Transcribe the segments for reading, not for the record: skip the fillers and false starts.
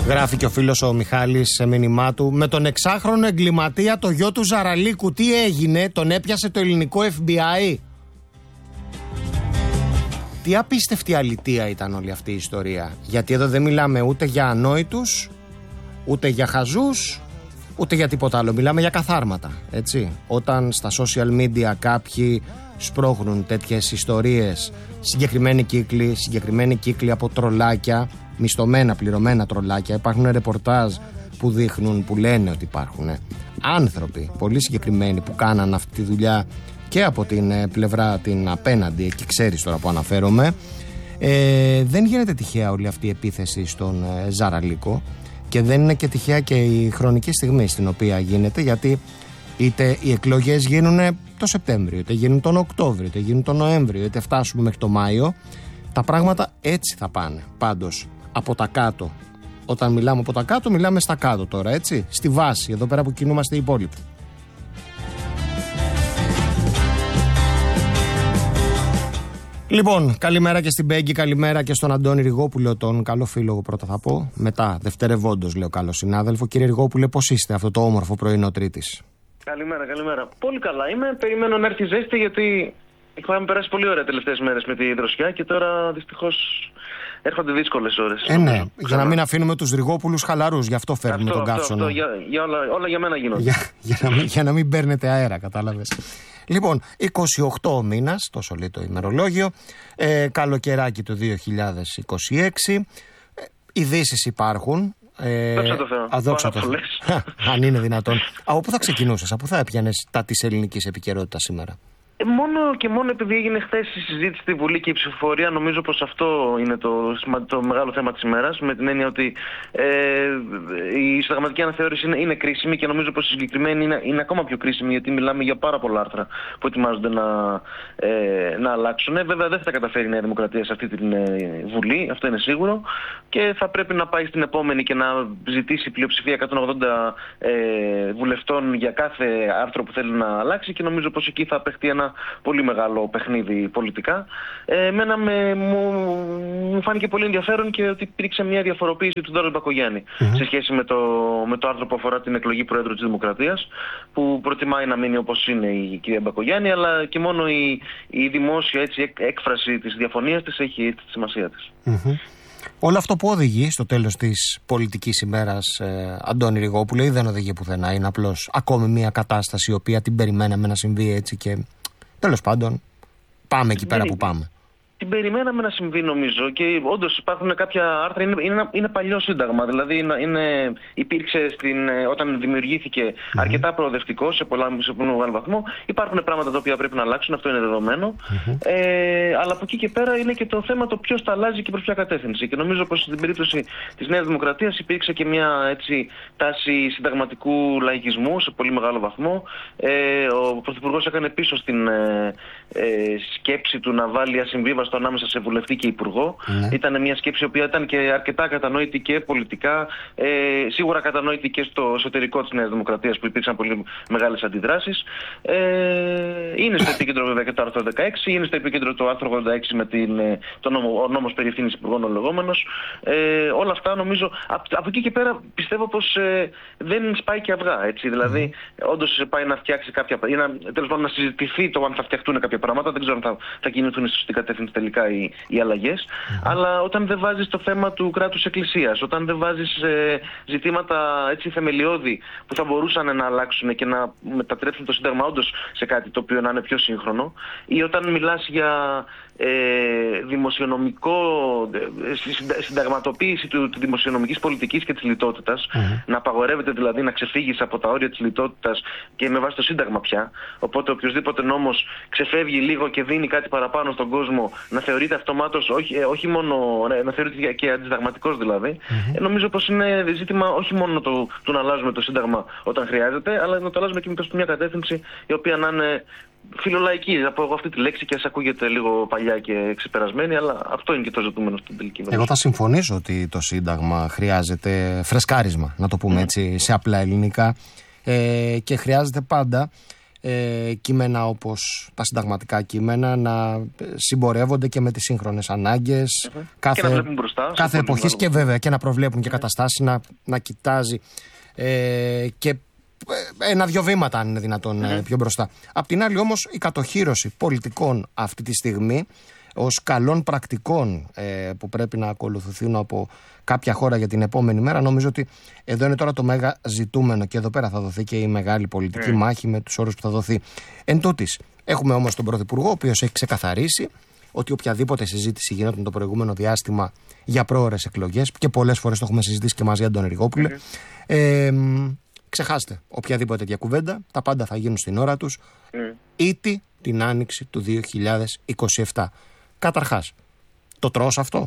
Γράφει και ο φίλος ο Μιχάλης σε μήνυμά του. Με τον 6χρονο εγκληματία, το γιο του Ζαραλίκου, τι έγινε, τον έπιασε το ελληνικό FBI. Τι απίστευτη αλητεία ήταν όλη αυτή η ιστορία. Γιατί εδώ δεν μιλάμε ούτε για ανόητους, ούτε για χαζούς, ούτε για τίποτα άλλο. Μιλάμε για καθάρματα, έτσι. Όταν στα social media κάποιοι σπρώχνουν τέτοιες ιστορίες, συγκεκριμένοι κύκλοι από τρολάκια, μισθωμένα, πληρωμένα τρολάκια. Υπάρχουν ρεπορτάζ που δείχνουν, που λένε ότι υπάρχουν άνθρωποι πολύ συγκεκριμένοι που κάναν αυτή τη δουλειά και από την πλευρά την απέναντι, εκεί ξέρεις τώρα που αναφέρομαι. Δεν γίνεται τυχαία όλη αυτή η επίθεση στον Ζαραλίκο και δεν είναι και τυχαία και η χρονική στιγμή στην οποία γίνεται, γιατί είτε οι εκλογές γίνουν το Σεπτέμβριο, είτε γίνουν τον Οκτώβριο, είτε γίνουν τον Νοέμβριο, είτε φτάσουμε μέχρι το Μάιο. Τα πράγματα έτσι θα πάνε. Πάντως, από τα κάτω. Όταν μιλάμε από τα κάτω, μιλάμε στα κάτω τώρα, έτσι. Στη βάση, εδώ πέρα που κινούμαστε οι υπόλοιποι. Λοιπόν, καλημέρα και στην Πέγγι, καλημέρα και στον Αντώνη Ριγόπουλο, τον καλό φίλο, πρώτα θα πω. Μετά, δευτερευόντως, λέω, καλό συνάδελφο. Κύριε Ριγόπουλε, πώς είστε αυτό το όμορφο πρωινό Τρίτης? Καλημέρα, καλημέρα. Πολύ καλά είμαι. Περιμένω να έρθει ζέστη, γιατί είχαμε περάσει πολύ ωραία τελευταίες μέρες με τη δροσιά και τώρα δυστυχώς έρχονται δύσκολες ώρες. Ναι, για να μην αφήνουμε τους Ριγόπουλους χαλαρούς, γι' αυτό φέρνουμε τον καύσωνα. Όλα για μένα γίνονται. Για να μην παίρνετε αέρα, κατάλαβες. Λοιπόν, 28 μήνας, τόσο λέει το ημερολόγιο, καλοκαιράκι του 2026, ειδήσεις υπάρχουν. Δόξα τω Θεώ. Αν είναι δυνατόν. Από πού θα ξεκινούσες, από πού θα έπιανες τα της ελληνικής επικαιρότητας σήμερα? Μόνο επειδή έγινε χθες η συζήτηση στη Βουλή και η ψηφοφορία, νομίζω πως αυτό είναι το μεγάλο θέμα της ημέρας. Με την έννοια ότι η συνταγματική αναθεώρηση είναι κρίσιμη και νομίζω πως η συγκεκριμένη είναι ακόμα πιο κρίσιμη, γιατί μιλάμε για πάρα πολλά άρθρα που ετοιμάζονται να αλλάξουν. Βέβαια δεν θα τα καταφέρει η Νέα Δημοκρατία σε αυτή τη Βουλή, αυτό είναι σίγουρο. Και θα πρέπει να πάει στην επόμενη και να ζητήσει πλειοψηφία 180 βουλευτών για κάθε άρθρο που θέλει να αλλάξει, και νομίζω πως εκεί θα παιχτεί ένα πολύ μεγάλο παιχνίδι πολιτικά. Εμένα μου φάνηκε πολύ ενδιαφέρον και ότι υπήρξε μια διαφοροποίηση του Ντόρος Μπακογιάννη σε σχέση με το άρθρο που αφορά την εκλογή Προέδρου της Δημοκρατίας, που προτιμάει να μείνει όπως είναι η κυρία Μπακογιάννη, αλλά και μόνο η δημόσια έκφραση της διαφωνίας της έχει τη σημασία της. Όλο αυτό που οδηγεί στο τέλος της πολιτικής ημέρας, Αντώνη Ριγόπουλε, ή δεν οδηγεί πουθενά? Είναι απλώς ακόμη μια κατάσταση η οποία την περιμέναμε να συμβεί έτσι και τέλος πάντων πάμε εκεί πέρα που πάμε? Την περιμέναμε να συμβεί, νομίζω, και όντως υπάρχουν κάποια άρθρα. Είναι παλιό σύνταγμα. Δηλαδή υπήρξε όταν δημιουργήθηκε αρκετά προοδευτικό σε πολύ μεγάλο βαθμό. Υπάρχουν πράγματα τα οποία πρέπει να αλλάξουν, αυτό είναι δεδομένο. Αλλά από εκεί και πέρα είναι και το θέμα το ποιος τα αλλάζει και προς ποια κατεύθυνση. Και νομίζω πως στην περίπτωση της Νέας Δημοκρατίας υπήρξε και μια τάση συνταγματικού λαϊκισμού σε πολύ μεγάλο βαθμό. Ο Πρωθυπουργός έκανε πίσω στην σκέψη του να βάλει ασυμβίβαστο ανάμεσα σε βουλευτή και υπουργό. Ήταν μια σκέψη η οποία ήταν και αρκετά κατανόητη και πολιτικά, σίγουρα κατανόητη και στο εσωτερικό της Νέας Δημοκρατίας, που υπήρξαν πολύ μεγάλες αντιδράσεις. Είναι στο επίκεντρο βέβαια και το άρθρο 16, είναι στο επίκεντρο το άρθρο 86 με ο νόμος περί ευθύνης υπουργών ο λεγόμενος. Όλα αυτά νομίζω, από εκεί και πέρα πιστεύω πως δεν σπάει και αυγά, έτσι. Δηλαδή, όντως πάει να φτιάξει κάποια, τέλος πάντων να συζητηθεί το αν θα φτιαχτούν κάποια πράγματα. Δεν ξέρω αν θα κινηθούν στη σωστή κατεύθυνση τελικά οι αλλαγές. Αλλά όταν δεν βάζεις το θέμα του κράτους εκκλησίας, όταν δεν βάζεις ζητήματα έτσι θεμελιώδη που θα μπορούσαν να αλλάξουν και να μετατρέψουν το Σύνταγμα όντως σε κάτι το οποίο να είναι πιο σύγχρονο, ή όταν μιλάς για συνταγματοποίηση του δημοσιονομικής πολιτικής και της λιτότητας, να απαγορεύεται δηλαδή να ξεφύγεις από τα όρια της λιτότητας και με βάση το Σύνταγμα πια. Οπότε οποιοδήποτε νόμος ξεφεύγει λίγο και δίνει κάτι παραπάνω στον κόσμο, να θεωρείται αυτομάτως, όχι μόνο να θεωρείται και αντισυνταγματικός δηλαδή. Νομίζω πως είναι ζήτημα όχι μόνο του να αλλάζουμε το Σύνταγμα όταν χρειάζεται, αλλά να το αλλάζουμε και προς μια κατεύθυνση η οποία να είναι φιλολαϊκή. Να πω εγώ αυτή τη λέξη και ας ακούγεται λίγο παλιά και ξεπερασμένη, αλλά αυτό είναι και το ζητούμενο στην τελική. Εγώ θα συμφωνήσω ότι το Σύνταγμα χρειάζεται φρεσκάρισμα, να το πούμε έτσι σε απλά ελληνικά, και χρειάζεται πάντα κείμενα όπως τα συνταγματικά κείμενα να συμπορεύονται και με τις σύγχρονες ανάγκες κάθε εποχής και βέβαια και να προβλέπουν και καταστάσεις, να κοιτάζει και ένα-δυο βήματα αν είναι δυνατόν πιο μπροστά. Απ' την άλλη όμως η κατοχύρωση πολιτικών αυτή τη στιγμή ως καλών πρακτικών που πρέπει να ακολουθηθούν από κάποια χώρα για την επόμενη μέρα, νομίζω ότι εδώ είναι τώρα το μέγα ζητούμενο και εδώ πέρα θα δοθεί και η μεγάλη πολιτική μάχη με τους όρους που θα δοθεί. Εν τούτης, έχουμε όμως τον Πρωθυπουργό, ο οποίος έχει ξεκαθαρίσει ότι οποιαδήποτε συζήτηση γινόταν το προηγούμενο διάστημα για πρόωρες εκλογές, και πολλές φορές το έχουμε συζητήσει και μαζί, Αντώνη Ριγόπουλε, ξεχάστε οποιαδήποτε τέτοια κουβέντα, τα πάντα θα γίνουν στην ώρα τους, ήτι την άνοιξη του 2027. Καταρχάς, το τρως αυτό?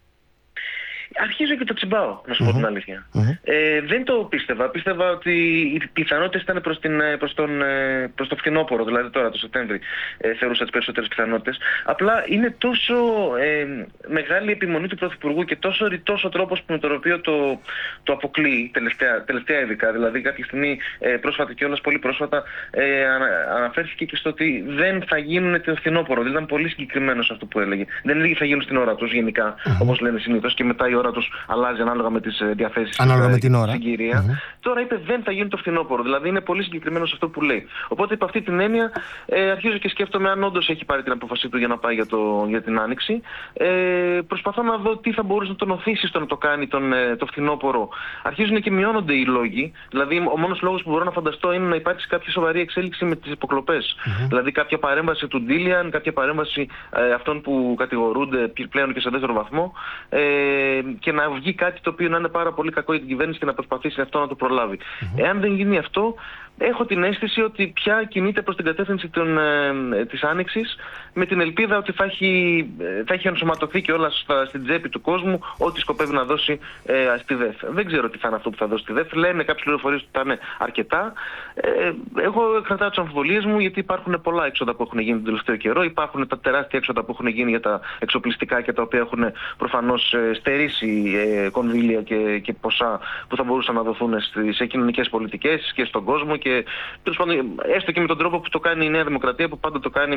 Αρχίζω και το τσιμπάω, να σου πω την αλήθεια. Δεν το πίστευα. Πίστευα ότι οι πιθανότητες ήταν προς το φθινόπωρο, δηλαδή τώρα το Σεπτέμβρη. Θεωρούσα τις περισσότερες πιθανότητες. Απλά είναι τόσο μεγάλη επιμονή του Πρωθυπουργού και τόσο ρητός ο τρόπος με τον οποίο το αποκλείει τελευταία ειδικά. Δηλαδή, κάποια στιγμή πρόσφατα και όλας πολύ πρόσφατα αναφέρθηκε και στο ότι δεν θα γίνουν το φθινόπωρο. Δηλαδή, ήταν πολύ συγκεκριμένο αυτό που έλεγε. Δεν έλεγε θα γίνουν στην ώρα τους γενικά, όπως λένε συνήθως, και μετά η ώρα τους αλλάζει ανάλογα με τις διαθέσεις ανάλογα με την ώρα. Συγκυρία. Τώρα είπε δεν θα γίνει το φθινόπωρο. Δηλαδή είναι πολύ συγκεκριμένο σε αυτό που λέει. Οπότε υπ' αυτή την έννοια αρχίζω και σκέφτομαι αν όντως έχει πάρει την απόφασή του για να πάει για την Άνοιξη. Προσπαθώ να δω τι θα μπορούσε να τον οθήσει στο να το κάνει το φθινόπωρο. Αρχίζουν και μειώνονται οι λόγοι. Δηλαδή ο μόνος λόγος που μπορώ να φανταστώ είναι να υπάρξει κάποια σοβαρή εξέλιξη με τις υποκλοπές. Δηλαδή κάποια παρέμβαση του Ντίλιαν, κάποια παρέμβαση αυτών που κατηγορούνται πλέον και σε δεύτερο βαθμό. Και να βγει κάτι το οποίο να είναι πάρα πολύ κακό για την κυβέρνηση και να προσπαθήσει αυτό να το προλάβει. Εάν δεν γίνει αυτό, έχω την αίσθηση ότι πια κινείται προς την κατεύθυνση της Άνοιξης με την ελπίδα ότι θα έχει ενσωματωθεί και όλα στην τσέπη του κόσμου ό,τι σκοπεύει να δώσει στη ΔΕΘ. Δεν ξέρω τι θα είναι αυτό που θα δώσει στη ΔΕΘ. Λένε κάποιες πληροφορίες ότι θα είναι αρκετά. Εγώ κρατάω τις αμφιβολίες μου γιατί υπάρχουν πολλά έξοδα που έχουν γίνει τον τελευταίο καιρό. Υπάρχουν τα τεράστια έξοδα που έχουν γίνει για τα εξοπλιστικά και τα οποία έχουν προφανώς στερήσει κονδύλια και ποσά που θα μπορούσαν να δοθούν σε κοινωνικές πολιτικές και στον κόσμο. Και έστω και με τον τρόπο που το κάνει η Νέα Δημοκρατία, που πάντα το κάνει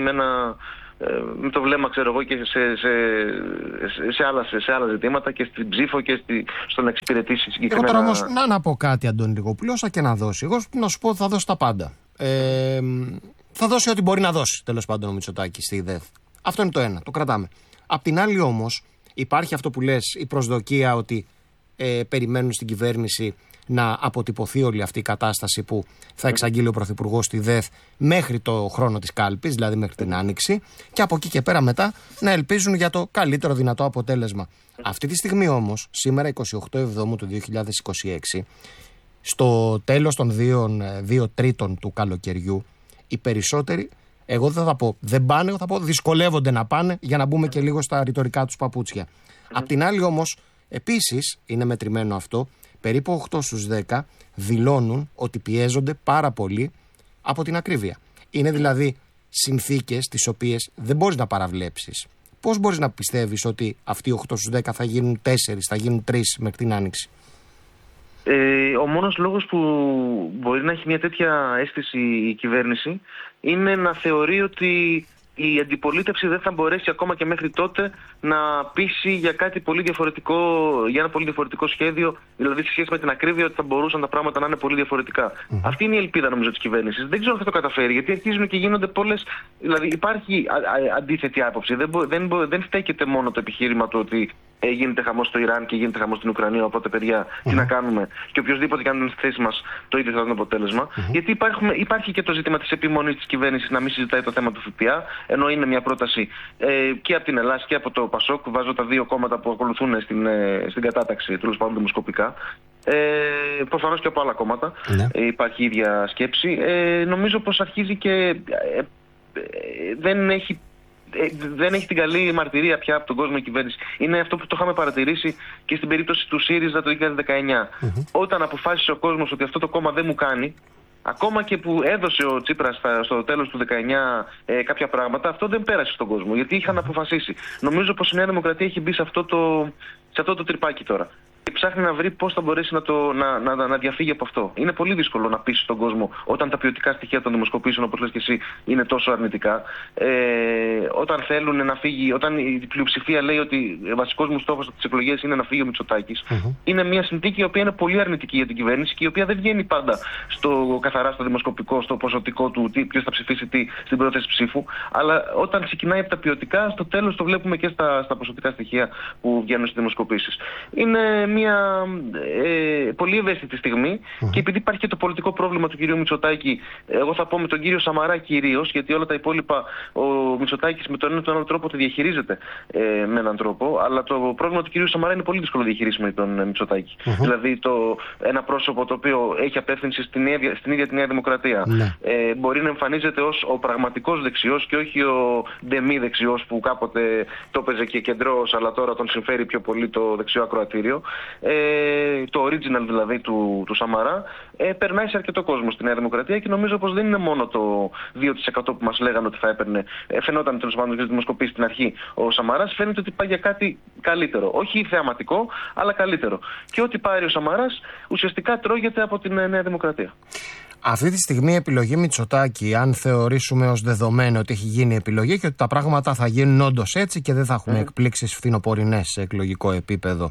με το βλέμμα, ξέρω εγώ, και σε άλλα ζητήματα και στην ψήφο και στο να εξυπηρετήσει συγκεκριμένα. Εγώ τώρα όμως να πω κάτι, Αντώνη Ριγόπουλε, όσα και να δώσει. Εγώ να σου πω θα δώσει τα πάντα. Θα δώσει ό,τι μπορεί να δώσει, τέλος πάντων, ο Μητσοτάκης στη ΔΕΘ. Αυτό είναι το ένα, το κρατάμε. Απ' την άλλη όμως υπάρχει αυτό που λες, η προσδοκία ότι περιμένουν στην κυβέρνηση να αποτυπωθεί όλη αυτή η κατάσταση που θα εξαγγείλει ο Πρωθυπουργός στη ΔΕΘ μέχρι το χρόνο της κάλπης, δηλαδή μέχρι την Άνοιξη, και από εκεί και πέρα μετά να ελπίζουν για το καλύτερο δυνατό αποτέλεσμα. Αυτή τη στιγμή όμως, σήμερα 28 Εβδόμου του 2026, στο τέλος των 2 τρίτων του καλοκαιριού, οι περισσότεροι, εγώ δεν θα πω δεν πάνε, εγώ θα πω δυσκολεύονται να πάνε, για να μπούμε και λίγο στα ρητορικά τους παπούτσια. Απ' την άλλη όμως, επίσης, είναι μετρημένο αυτό, περίπου 8 στους 10 δηλώνουν ότι πιέζονται πάρα πολύ από την ακρίβεια. Είναι δηλαδή συνθήκες τις οποίες δεν μπορείς να παραβλέψεις. Πώς μπορείς να πιστεύεις ότι αυτοί οι 8 στους 10 θα γίνουν 4, θα γίνουν 3 μέχρι την Άνοιξη? Ο μόνος λόγος που μπορεί να έχει μια τέτοια αίσθηση η κυβέρνηση είναι να θεωρεί ότι η αντιπολίτευση δεν θα μπορέσει ακόμα και μέχρι τότε να πείσει για κάτι πολύ διαφορετικό, για ένα πολύ διαφορετικό σχέδιο, δηλαδή σε σχέση με την ακρίβεια ότι θα μπορούσαν τα πράγματα να είναι πολύ διαφορετικά. Αυτή είναι η ελπίδα, νομίζω, της κυβέρνησης. Δεν ξέρω αν θα το καταφέρει, γιατί αρχίζουν και γίνονται πολλές. Δηλαδή υπάρχει αντίθετη άποψη. Δεν στέκεται μόνο το επιχείρημα του ότι γίνεται χαμός στο Ιράν και γίνεται χαμός στην Ουκρανία. Οπότε, παιδιά, τι να κάνουμε. Και οποιοδήποτε κάνει στη θέση μας, το ίδιο θα είναι το αποτέλεσμα. Γιατί υπάρχει και το ζήτημα της επιμονής της κυβέρνησης να μην συζητάει το θέμα του ΦΠΑ, ενώ είναι μια πρόταση και από την Ελλάδα και από το ΠΑΣΟΚ. Βάζω τα δύο κόμματα που ακολουθούν στην κατάταξη, τέλος πάντων δημοσκοπικά. Προφανώς και από άλλα κόμματα υπάρχει η ίδια σκέψη. Νομίζω πως αρχίζει και δεν έχει την καλή μαρτυρία πια από τον κόσμο η κυβέρνηση. Είναι αυτό που το είχαμε παρατηρήσει και στην περίπτωση του ΣΥΡΙΖΑ το 2019. Όταν αποφάσισε ο κόσμος ότι αυτό το κόμμα δεν μου κάνει, ακόμα και που έδωσε ο Τσίπρας στο τέλος του 19 κάποια πράγματα, αυτό δεν πέρασε στον κόσμο, γιατί είχαν αποφασίσει. Νομίζω πως η Νέα Δημοκρατία έχει μπει σε αυτό το τρυπάκι τώρα. ψάχνει να βρει πώς θα μπορέσει να διαφύγει από αυτό. Είναι πολύ δύσκολο να πείσει τον κόσμο όταν τα ποιοτικά στοιχεία των δημοσκοπήσεων, όπως λες και εσύ, είναι τόσο αρνητικά. Όταν θέλουν να φύγει, όταν η πλειοψηφία λέει ότι ο βασικός μου στόχος στις εκλογές είναι να φύγει ο Μητσοτάκης, είναι μια συνθήκη η οποία είναι πολύ αρνητική για την κυβέρνηση και η οποία δεν βγαίνει πάντα καθαρά στο δημοσκοπικό, στο ποσοτικό του ποιος θα ψηφίσει τι στην πρόθεση ψήφου. Αλλά όταν ξεκινάει από τα ποιοτικά, στο τέλος το βλέπουμε και στα ποσοτικά στοιχεία που βγαίνουν στις δημοσκοπήσεις. Είναι μια πολύ ευαίσθητη στιγμή και επειδή υπάρχει και το πολιτικό πρόβλημα του κυρίου Μητσοτάκη, εγώ θα πω με τον κύριο Σαμαρά κυρίως, γιατί όλα τα υπόλοιπα ο Μητσοτάκης με τον ένα ή τον άλλο τρόπο το διαχειρίζεται με έναν τρόπο, αλλά το πρόβλημα του κυρίου Σαμαρά είναι πολύ δύσκολο διαχειρίσιμο με τον Μητσοτάκη. Δηλαδή ένα πρόσωπο το οποίο έχει απεύθυνση στην ίδια τη Νέα Δημοκρατία μπορεί να εμφανίζεται ως ο πραγματικός δεξιός και όχι ο ντεμή δεξιός που κάποτε το έπαιζε και κεντρός, αλλά τώρα τον συμφέρει πιο πολύ το δεξιό ακροατήριο. Το original δηλαδή του Σαμαρά περνάει σε αρκετό κόσμο στη Νέα Δημοκρατία και νομίζω πως δεν είναι μόνο το 2% που μας λέγανε ότι θα έπαιρνε. Φαινόταν τέλος πάντων για τη δημοσκοπήση στην αρχή ο Σαμαράς, φαίνεται ότι πάει για κάτι καλύτερο. Όχι θεαματικό, αλλά καλύτερο. Και ό,τι πάρει ο Σαμαράς ουσιαστικά τρώγεται από την Νέα Δημοκρατία. Αυτή τη στιγμή η επιλογή Μητσοτάκη, αν θεωρήσουμε ως δεδομένο ότι έχει γίνει επιλογή και ότι τα πράγματα θα γίνουν όντως έτσι και δεν θα έχουμε εκπλήξεις φθινοπορεινές σε εκλογικό επίπεδο,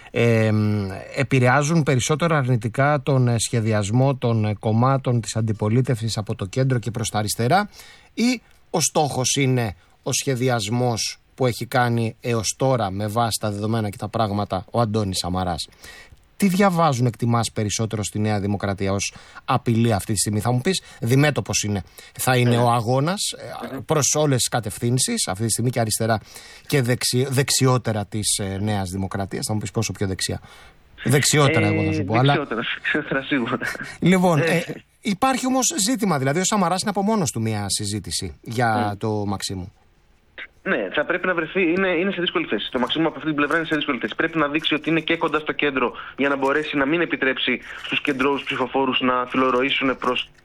επηρεάζουν περισσότερο αρνητικά τον σχεδιασμό των κομμάτων της αντιπολίτευσης από το κέντρο και προς τα αριστερά, ή ο στόχος είναι ο σχεδιασμός που έχει κάνει έως τώρα με βάση τα δεδομένα και τα πράγματα ο Αντώνης Σαμαράς? Τι διαβάζουν, εκτιμάς, περισσότερο στη Νέα Δημοκρατία ως απειλή αυτή τη στιγμή? Θα μου πεις, διμέτωπος είναι. Θα είναι ο αγώνας προς όλες τις κατευθύνσεις, αυτή τη στιγμή και αριστερά και δεξιότερα της Νέας Δημοκρατίας. Θα μου πεις πόσο πιο δεξιά. Δεξιότερα, εγώ θα σου πω. Δεξιότερα, σίγουρα. Λοιπόν, υπάρχει όμως ζήτημα, δηλαδή ο Σαμαράς είναι από μόνος του μια συζήτηση για το Μαξίμου. Ναι, θα πρέπει να βρεθεί. Είναι σε δύσκολη θέση. Το Μαξίμου από αυτή την πλευρά είναι σε δύσκολη θέση. Πρέπει να δείξει ότι είναι και κοντά στο κέντρο για να μπορέσει να μην επιτρέψει στους κεντρώους ψηφοφόρους να φιλορροήσουν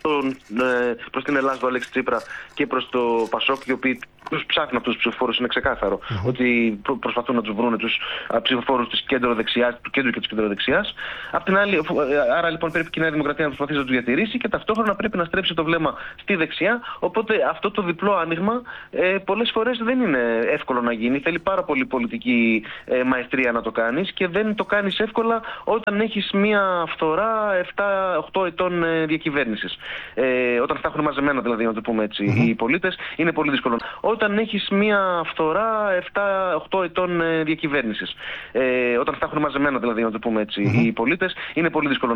προς την Ελλάδα του Αλέξη Τσίπρα και προς το Πασόκ, οι οποίοι τους ψάχνουν αυτούς τους ψηφοφόρους. Είναι ξεκάθαρο ότι προσπαθούν να τους βρουν τους ψηφοφόρους του κέντρου και της κεντροδεξιάς. Απ' την άλλη, άρα λοιπόν πρέπει και η Νέα Δημοκρατία να προσπαθήσει να τους διατηρήσει και ταυτόχρονα πρέπει να στρέψει το βλέμμα στη δεξιά. Οπότε αυτό το διπλό άνοιγμα πολλές φορές δεν είναι εύκολο να γίνει. Θέλει πάρα πολύ πολιτική μαεστρία να το κάνεις και δεν το κάνεις εύκολα όταν έχεις μια φθορά 7-8 ετών διακυβέρνησης. Όταν θα έχουν μαζεμένα, δηλαδή, να το πούμε έτσι, οι πολίτες, είναι πολύ δύσκολο. Όταν έχεις μια φθορά 7-8 ετών διακυβέρνησης. Όταν θα έχουν μαζεμένα, δηλαδή, να το πούμε έτσι, οι πολίτες, είναι πολύ δύσκολο.